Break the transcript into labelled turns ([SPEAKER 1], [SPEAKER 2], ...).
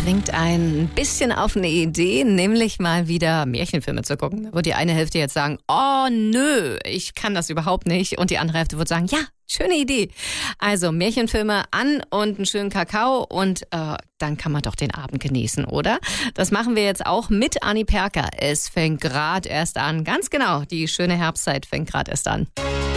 [SPEAKER 1] bringt ein bisschen auf eine Idee, nämlich mal wieder Märchenfilme zu gucken. Da wird die eine Hälfte jetzt sagen, oh nö, ich kann das überhaupt nicht. Und die andere Hälfte wird sagen, ja, schöne Idee. Also Märchenfilme an und einen schönen Kakao und dann kann man doch den Abend genießen, oder? Das machen wir jetzt auch mit Anni Perker. Es fängt gerade erst an. Ganz genau, die schöne Herbstzeit fängt gerade erst an.